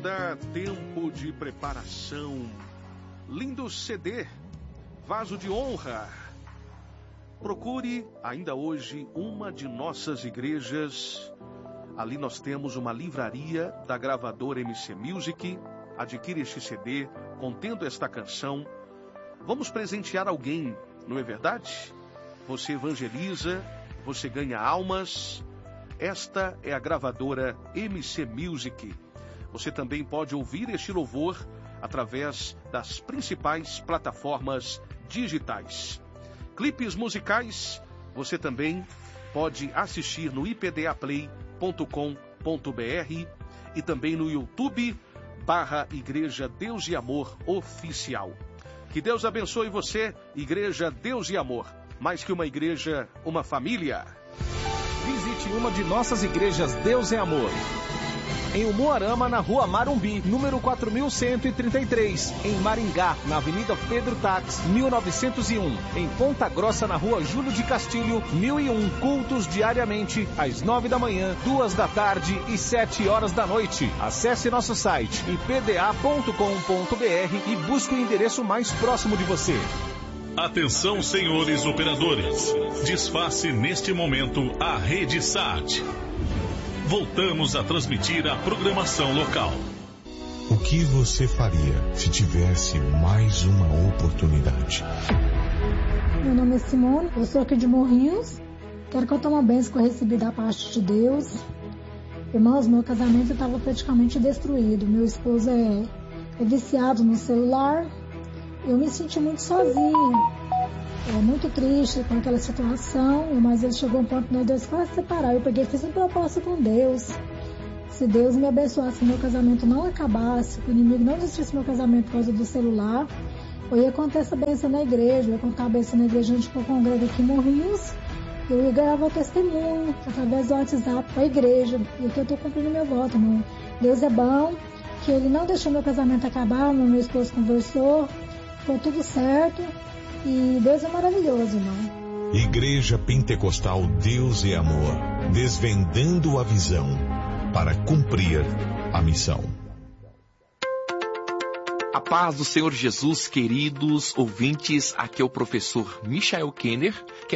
banda Tempo de Preparação. Lindo CD, Vaso de Honra. Procure ainda hoje uma de nossas igrejas. Ali nós temos uma livraria da gravadora MC Music. Adquire este CD contendo esta canção. Vamos presentear alguém, não é verdade? Você evangeliza, você ganha almas. Esta é a gravadora MC Music. Você também pode ouvir este louvor através das principais plataformas digitais. Clipes musicais você também pode assistir no ipdaplay.com.br e também no YouTube /Igreja Deus e Amor Oficial. Que Deus abençoe você, Igreja Deus e Amor. Mais que uma igreja, uma família. Visite uma de nossas igrejas Deus é Amor. Em Umuarama, na Rua Marumbi, número 4133. Em Maringá, na Avenida Pedro Tax, 1901. Em Ponta Grossa, na Rua Júlio de Castilho, 1001. Cultos diariamente, às 9 da manhã, 2 da tarde e 7 horas da noite. Acesse nosso site ipda.com.br e busque o endereço mais próximo de você. Atenção, senhores operadores. Desface neste momento a Rede SAT. Voltamos a transmitir a programação local. O que você faria se tivesse mais uma oportunidade? Meu nome é Simone, eu sou aqui de Morrinhos. Quero que eu tome uma bênção que eu recebi da parte de Deus. Irmãos, meu casamento estava praticamente destruído. Meu esposo é viciado no celular. Eu me senti muito sozinha. Muito triste com aquela situação, mas ele chegou a um ponto, meu Deus, quase separar. Eu peguei e fiz uma proposta com Deus. Se Deus me abençoasse, meu casamento não acabasse, que o inimigo não destruísse meu casamento por causa do celular, eu ia contar essa bênção na igreja, eu ia contar a bênção na igreja onde eu congrego aqui em Morrinhos. Eu ia gravar o testemunho através do WhatsApp para a igreja, e que eu estou cumprindo meu voto, irmão. Deus é bom, que ele não deixou meu casamento acabar, meu esposo conversou, ficou tudo certo. E Deus é maravilhoso, irmão. Igreja Pentecostal Deus e Amor, desvendando a visão para cumprir a missão. A paz do Senhor Jesus, queridos ouvintes, aqui é o professor Michael Kenner.